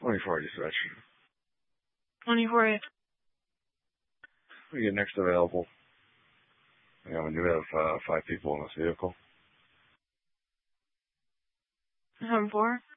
24 dispatch. 24. We get next available. Yeah, we do have 5 people in this vehicle. 4.